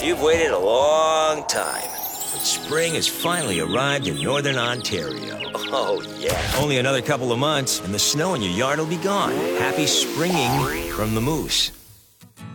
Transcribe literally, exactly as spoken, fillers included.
you've waited a long time. But spring has finally arrived in northern Ontario. Oh, yeah. Only another couple of months, and the snow in your yard will be gone. Happy springing from the Moose.